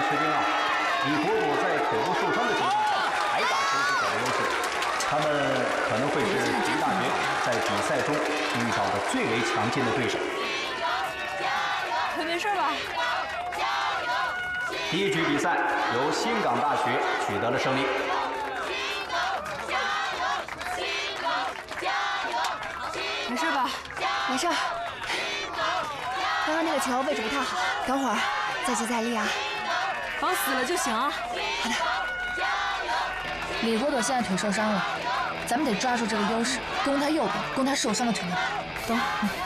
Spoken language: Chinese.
吃惊啊！李果果在腿部受伤的情况下还打出自己的优势，他们可能会是体育大学在比赛中遇到的最为强劲的对手。 腿没事吧？ 第一局比赛由新港大学取得了胜利。 没事吧？ 没事。刚刚那个球位置不太好，等会儿再接再厉啊。 防死了就行啊。 好的。 李果果现在腿受伤了，咱们得抓住这个优势，攻他右边，攻他受伤的腿内。 走。